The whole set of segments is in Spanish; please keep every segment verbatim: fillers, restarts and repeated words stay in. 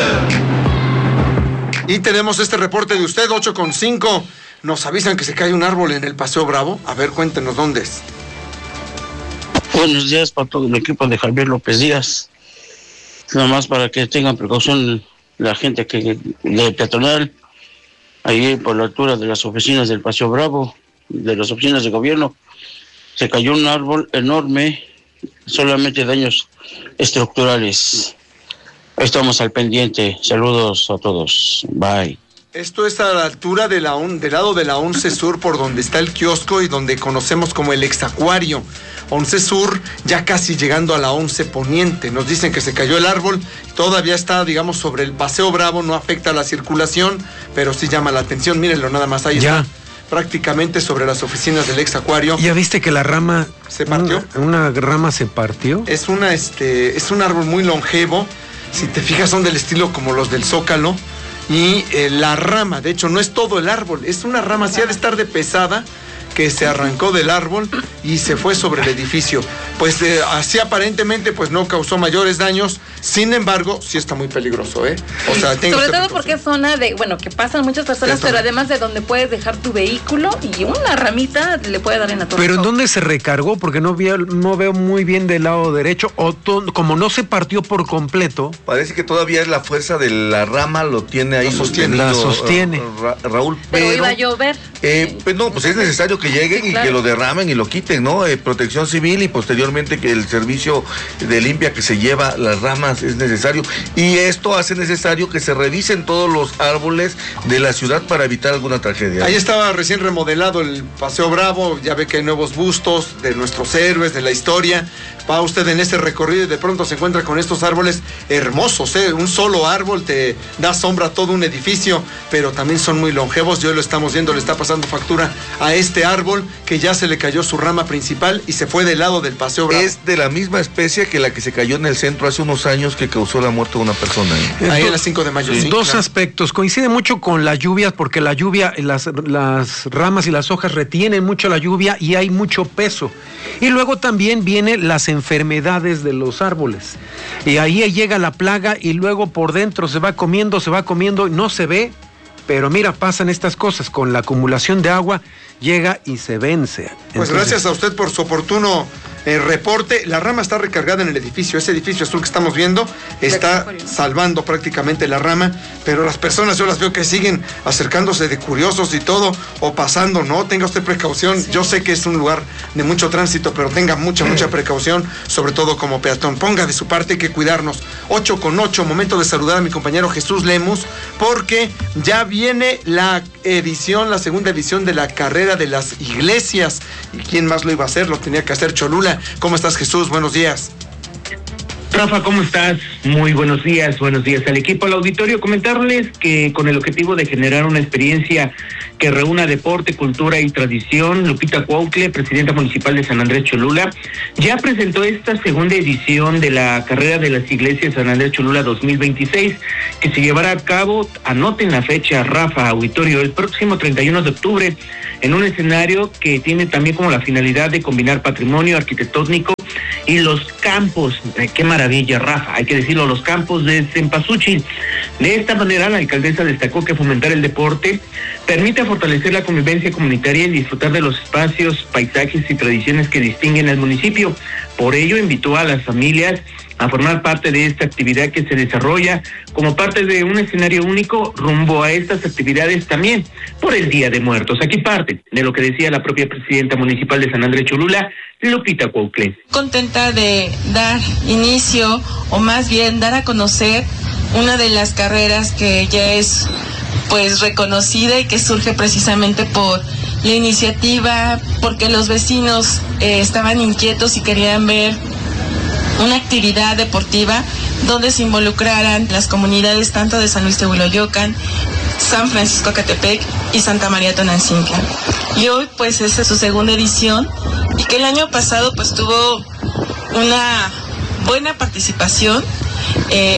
Y tenemos este reporte de usted, ocho con cinco. Nos avisan que se cae un árbol en el Paseo Bravo. A ver, cuéntenos dónde es. Buenos días para todo el equipo de Javier López Díaz. Nada más para que tengan precaución la gente que de peatonal, ahí por la altura de las oficinas del Paseo Bravo, de las oficinas de gobierno, se cayó un árbol enorme, solamente daños estructurales. Estamos al pendiente. Saludos a todos. Bye. Esto es a la altura de la un, del lado de la once Sur, por donde está el kiosco y donde conocemos como el Exacuario. once Sur, ya casi llegando a la once Poniente. Nos dicen que se cayó el árbol, todavía está, digamos, sobre el Paseo Bravo, no afecta la circulación, pero sí llama la atención. Mírenlo nada más, ahí ya está, prácticamente sobre las oficinas del Exacuario. ¿Ya viste que la rama se partió? Una, una rama se partió. Es una, este, es un árbol muy longevo. Si te fijas, son del estilo como los del Zócalo. Y eh, la rama, de hecho, no es todo el árbol, es una rama, sí ha de estar de pesada, que se arrancó del árbol y se fue sobre el edificio. Pues eh, así aparentemente pues no causó mayores daños, sin embargo, sí está muy peligroso, ¿eh? O sea, tengo sobre todo porque es zona de, bueno, que pasan muchas personas, pero además de donde puedes dejar tu vehículo y una ramita le puede dar en la torre. Pero ¿en dónde se recargó? Porque no veo, no veo muy bien del lado derecho, o to, como no se partió por completo. Parece que todavía es la fuerza de la rama, lo tiene ahí sostenido. La sostiene. Ra, Raúl, pero, pero iba a llover. Eh, pues no, pues es necesario que lleguen y claro, que lo derramen y lo quiten, ¿no? Eh, protección civil y posteriormente que el servicio de limpia que se lleva las ramas es necesario. Y esto hace necesario que se revisen todos los árboles de la ciudad para evitar alguna tragedia. Ahí estaba recién remodelado el Paseo Bravo, ya ve que hay nuevos bustos de nuestros héroes, de la historia. Va usted en este recorrido y de pronto se encuentra con estos árboles hermosos, ¿eh? Un solo árbol te da sombra a todo un edificio, pero también son muy longevos. Y hoy lo estamos viendo, le está pasando factura a este árbol que ya se le cayó su rama principal y se fue del lado del Paseo Bravo. Es de la misma especie que la que se cayó en el centro hace unos años, que causó la muerte de una persona. ¿eh? Ahí en la cinco de mayo. Sí, sí, dos claro. aspectos. Coincide mucho con las lluvias, porque la lluvia, las, las ramas y las hojas retienen mucho la lluvia y hay mucho peso. Y luego también vienen las enfermedades de los árboles. Y ahí llega la plaga y luego por dentro se va comiendo, se va comiendo, no se ve. Pero mira, pasan estas cosas, con la acumulación de agua llega y se vence. Pues entonces, gracias a usted por su oportuno eh, reporte. La rama está recargada en el edificio, ese edificio azul que estamos viendo está salvando prácticamente la rama, pero las personas yo las veo que siguen acercándose de curiosos y todo, o pasando, ¿no? Tenga usted precaución, sí. Yo sé que es un lugar de mucho tránsito, pero tenga mucha, mucha precaución, sobre todo como peatón. Ponga de su parte, hay que cuidarnos. ocho con ocho, momento de saludar a mi compañero Jesús Lemus, porque ya viene la edición, la segunda edición de la carrera de las iglesias. ¿Y quién más lo iba a hacer? Lo tenía que hacer Cholula. ¿Cómo estás, Jesús? Buenos días. Rafa, ¿cómo estás? Muy buenos días, buenos días al equipo, al auditorio. Comentarles que con el objetivo de generar una experiencia que reúna deporte, cultura y tradición, Lupita Cuautle, presidenta municipal de San Andrés Cholula, ya presentó esta segunda edición de la carrera de las iglesias San Andrés Cholula dos mil veintiséis, que se llevará a cabo, anoten la fecha, Rafa, auditorio, el próximo treinta y uno de octubre, en un escenario que tiene también como la finalidad de combinar patrimonio arquitectónico y los campos, eh, qué maravilla, Rafa, hay que decirlo, los campos de Cempasúchil. De esta manera, la alcaldesa destacó que fomentar el deporte permite fortalecer la convivencia comunitaria y disfrutar de los espacios, paisajes y tradiciones que distinguen al municipio. Por ello, invitó a las familias a formar parte de esta actividad que se desarrolla como parte de un escenario único rumbo a estas actividades también por el Día de Muertos. Aquí parte de lo que decía la propia presidenta municipal de San Andrés Cholula, Lupita Cuautle. Contenta de dar inicio, o más bien dar a conocer una de las carreras que ya es pues reconocida y que surge precisamente por la iniciativa, porque los vecinos eh, estaban inquietos y querían ver una actividad deportiva donde se involucraran las comunidades tanto de San Luis de Huiloyocan, San Francisco Acatepec y Santa María Tonancintlán. Y hoy pues esa es su segunda edición, y que el año pasado pues tuvo una buena participación. Eh,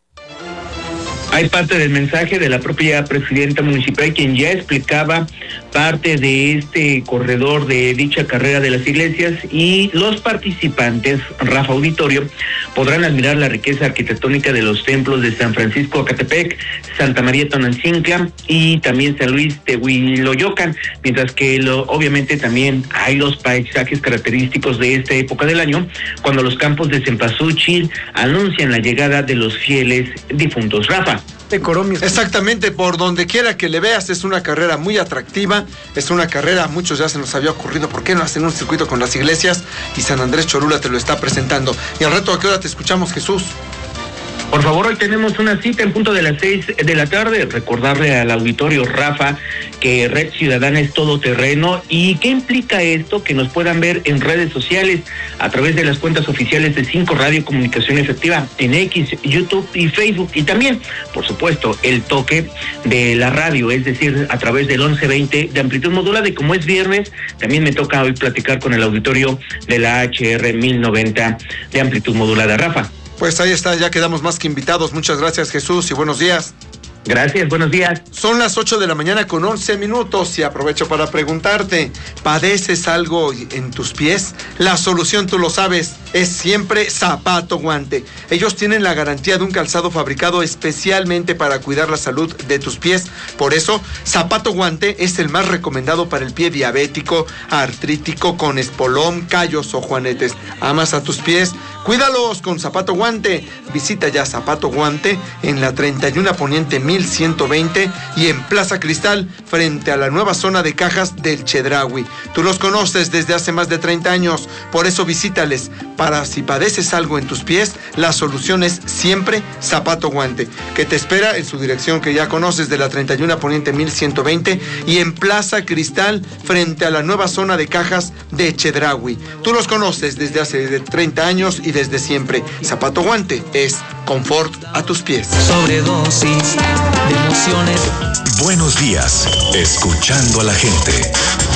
Hay parte del mensaje de la propia presidenta municipal, quien ya explicaba parte de este corredor de dicha carrera de las iglesias, y los participantes, Rafa Auditorio, Podrán admirar la riqueza arquitectónica de los templos de San Francisco Acatepec, Santa María Tonantzintla y también San Luis Tehuiloyocan, mientras que lo, obviamente también hay los paisajes característicos de esta época del año, cuando los campos de Cempasúchil anuncian la llegada de los fieles difuntos. Rafa. Exactamente, por donde quiera que le veas, es una carrera muy atractiva, es una carrera, a muchos ya se nos había ocurrido, ¿por qué no hacen un circuito con las iglesias? Y San Andrés Cholula te lo está presentando. Y al rato, ¿a qué hora te escuchamos, Jesús? Por favor, hoy tenemos una cita en punto de las seis de la tarde. Recordarle al auditorio, Rafa, que Red Ciudadana es todoterreno. ¿Y qué implica esto? Que nos puedan ver en redes sociales a través de las cuentas oficiales de Cinco Radio Comunicación Efectiva en X, YouTube y Facebook. Y también, por supuesto, el toque de la radio, es decir, a través del once veinte de amplitud modulada. Y como es viernes, también me toca hoy platicar con el auditorio de la H R mil noventa de amplitud modulada. Rafa. Pues ahí está, ya quedamos más que invitados. Muchas gracias, Jesús, y buenos días. Gracias, buenos días. Son las ocho de la mañana con once minutos y aprovecho para preguntarte, ¿padeces algo en tus pies? La solución, tú lo sabes, es siempre Zapato Guante. Ellos tienen la garantía de un calzado fabricado especialmente para cuidar la salud de tus pies. Por eso, Zapato Guante es el más recomendado para el pie diabético, artrítico, con espolón, callos o juanetes. ¿Amas a tus pies? Cuídalos con Zapato Guante. Visita ya Zapato Guante en la treinta y uno Poniente mil ciento veinte y en Plaza Cristal, frente a la nueva zona de cajas del Chedraui. Tú los conoces desde hace más de treinta años, por eso visítales. Para si padeces algo en tus pies, la solución es siempre Zapato Guante, que te espera en su dirección que ya conoces, de la treinta y uno Poniente mil ciento veinte y en Plaza Cristal, frente a la nueva zona de cajas de Chedraui. Tú los conoces desde hace treinta años y desde siempre. Zapato Guante es confort a tus pies. Sobredosis de emociones. Buenos días, escuchando a la gente.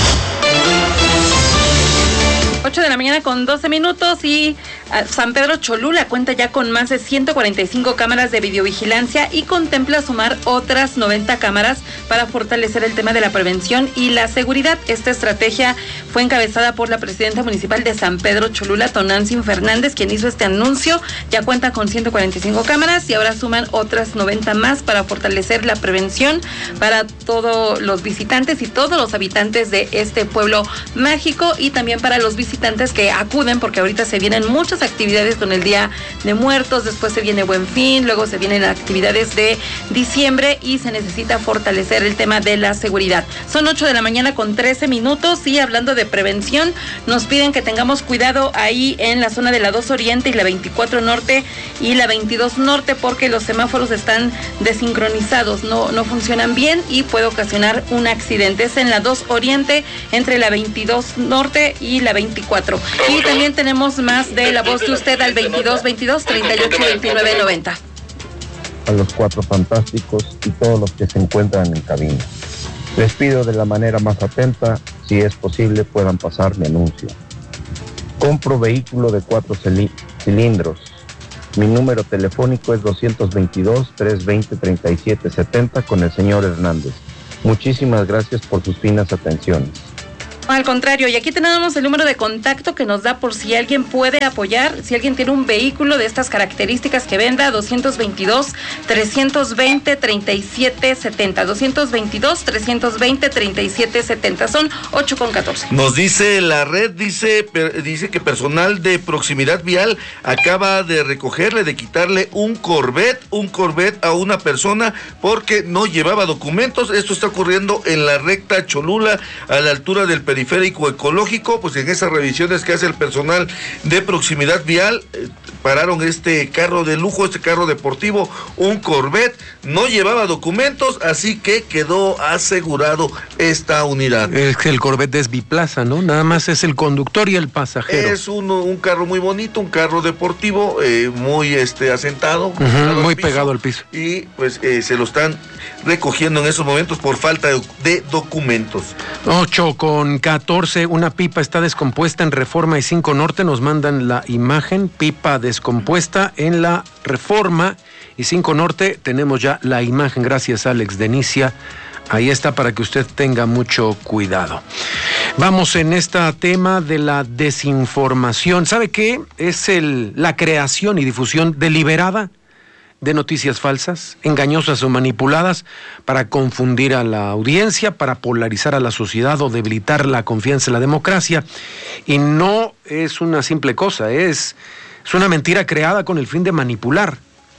ocho de la mañana con doce minutos y uh, San Pedro Cholula cuenta ya con más de ciento cuarenta y cinco cámaras de videovigilancia y contempla sumar otras noventa cámaras para fortalecer el tema de la prevención y la seguridad. Esta estrategia fue encabezada por la presidenta municipal de San Pedro Cholula, Tonantzin Fernández, quien hizo este anuncio. Ya cuenta con ciento cuarenta y cinco cámaras y ahora suman otras noventa más para fortalecer la prevención para todos los visitantes y todos los habitantes de este pueblo mágico, y también para los visitantes que acuden, porque ahorita se vienen muchas actividades con el Día de Muertos, después se viene Buen Fin, luego se vienen actividades de diciembre y se necesita fortalecer el tema de la seguridad. Son ocho de la mañana con trece minutos y hablando de prevención, nos piden que tengamos cuidado ahí en la zona de la dos Oriente y la veinticuatro Norte y la veintidós Norte, porque los semáforos están desincronizados, no, no funcionan bien y puede ocasionar un accidente. Es en la dos Oriente entre la veintidós Norte y la veinticuatro. Y también tenemos más de la voz de usted al veintidós veintidós treinta y ocho veintinueve noventa. A los cuatro fantásticos y todos los que se encuentran en cabina, les pido de la manera más atenta, si es posible, puedan pasar mi anuncio. Compro vehículo de cuatro cilindros. Mi número telefónico es doscientos veintidós, trescientos veinte, treinta y siete setenta con el señor Hernández. Muchísimas gracias por sus finas atenciones. Al contrario, y aquí tenemos el número de contacto que nos da por si alguien puede apoyar, si alguien tiene un vehículo de estas características que venda, doscientos veintidós, trescientos veinte, treinta y siete setenta, doscientos veintidós, trescientos veinte, treinta y siete setenta, son ocho con catorce. Nos dice la red, dice, per, dice que personal de proximidad vial acaba de recogerle, de quitarle un Corvette, un Corvette a una persona porque no llevaba documentos. Esto está ocurriendo en la recta Cholula, a la altura del periférico ecológico. Pues en esas revisiones que hace el personal de proximidad vial, eh, pararon este carro de lujo, este carro deportivo, un Corvette, no llevaba documentos, así que quedó asegurado esta unidad. Es que el Corvette es biplaza, ¿no? Nada más es el conductor y el pasajero. Es un, un carro muy bonito, un carro deportivo, eh, muy este asentado, uh-huh, pegado muy piso, pegado al piso. Y pues eh, se lo están recogiendo en esos momentos por falta de, de documentos. ocho con catorce, una pipa está descompuesta en Reforma y cinco Norte, nos mandan la imagen, pipa descompuesta en la Reforma y cinco Norte, tenemos ya la imagen, gracias Alex Denicia, Ahí está para que usted tenga mucho cuidado. Vamos en este tema de la desinformación. ¿Sabe qué? Es el, la creación y difusión deliberada de noticias falsas, engañosas o manipuladas para confundir a la audiencia, para polarizar a la sociedad o debilitar la confianza en la democracia. Y no es una simple cosa, es, es una mentira creada con el fin de manipular.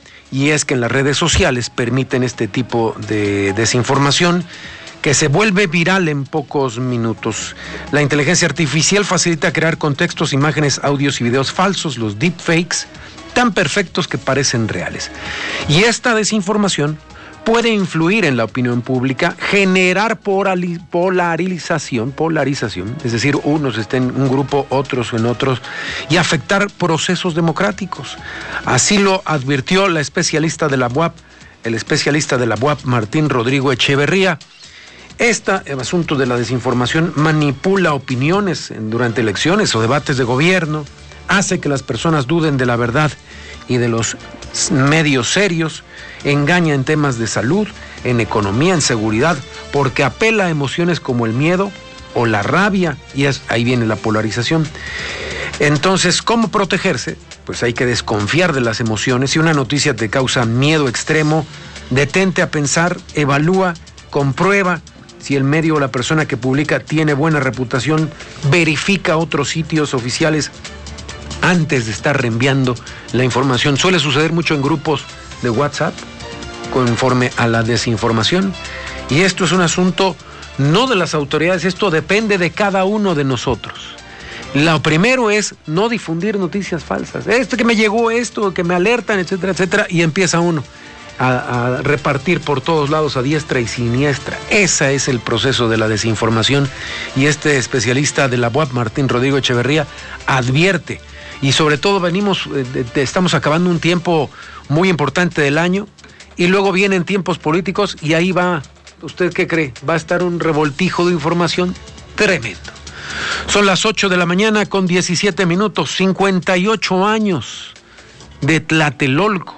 Y es que en las redes sociales permiten este tipo de desinformación que se vuelve viral en pocos minutos. La inteligencia artificial facilita crear contextos, imágenes, audios y videos falsos, los deepfakes, tan perfectos que parecen reales. Y esta desinformación puede influir en la opinión pública, generar polarización, polarización, es decir, unos estén en un grupo, otros en otros, y afectar procesos democráticos. Así lo advirtió la especialista de la U A P, el especialista de la U A P, Martín Rodrigo Echeverría. Este asunto de la desinformación manipula opiniones durante elecciones o debates de gobierno, hace que las personas duden de la verdad y de los medios serios, engaña en temas de salud, en economía, en seguridad, porque apela a emociones como el miedo o la rabia, y es, ahí viene la polarización. Entonces, ¿cómo protegerse? Pues hay que desconfiar de las emociones. Si una noticia te causa miedo extremo, detente a pensar, evalúa, comprueba si el medio o la persona que publica tiene buena reputación, verifica otros sitios oficiales antes de estar reenviando la información. Suele suceder mucho en grupos de WhatsApp conforme a la desinformación, y esto es un asunto no de las autoridades, esto depende de cada uno de nosotros. Lo primero es no difundir noticias falsas. Esto que me llegó, esto que me alertan, etcétera, etcétera, y empieza uno a, a repartir por todos lados a diestra y siniestra. Ese es el proceso de la desinformación, y este especialista de la U A P, Martín Rodrigo Echeverría, advierte. Y sobre todo venimos, estamos acabando un tiempo muy importante del año, y luego vienen tiempos políticos, y ahí va, ¿usted qué cree? Va a estar un revoltijo de información tremendo. Son las ocho de la mañana con diecisiete minutos, cincuenta y ocho años de Tlatelolco.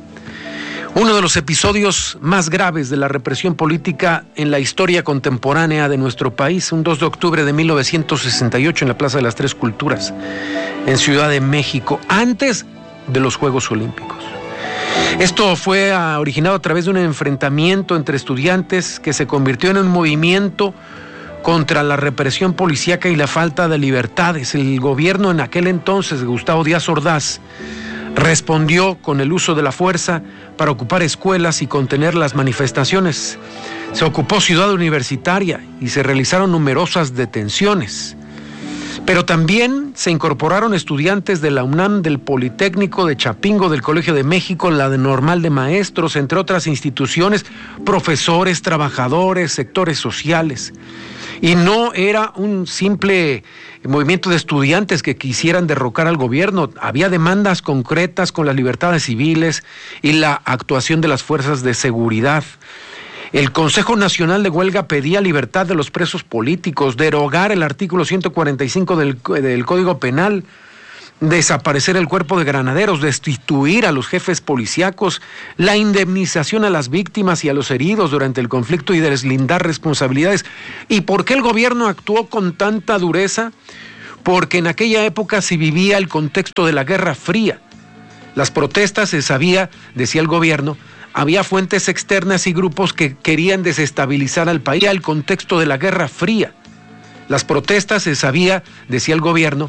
Uno de los episodios más graves de la represión política en la historia contemporánea de nuestro país, un dos de octubre de mil novecientos sesenta y ocho en la Plaza de las Tres Culturas, en Ciudad de México, antes de los Juegos Olímpicos. Esto fue originado a través de un enfrentamiento entre estudiantes que se convirtió en un movimiento contra la represión policíaca y la falta de libertades. El gobierno en aquel entonces, Gustavo Díaz Ordaz, respondió con el uso de la fuerza para ocupar escuelas y contener las manifestaciones. Se ocupó Ciudad Universitaria y se realizaron numerosas detenciones. Pero también se incorporaron estudiantes de la UNAM, del Politécnico, de Chapingo, del Colegio de México, la de Normal de Maestros, entre otras instituciones, profesores, trabajadores, sectores sociales. Y no era un simple movimiento de estudiantes que quisieran derrocar al gobierno. Había demandas concretas con las libertades civiles y la actuación de las fuerzas de seguridad. El Consejo Nacional de Huelga pedía libertad de los presos políticos, derogar el artículo ciento cuarenta y cinco del, del Código Penal, desaparecer el cuerpo de granaderos, destituir a los jefes policíacos, la indemnización a las víctimas y a los heridos durante el conflicto y deslindar responsabilidades. ¿Y por qué el gobierno actuó con tanta dureza? Porque en aquella época se vivía el contexto de la Guerra Fría. Las protestas se sabía, decía el gobierno, había fuentes externas y grupos que querían desestabilizar al país, el contexto de la Guerra Fría. Las protestas se sabía, decía el gobierno,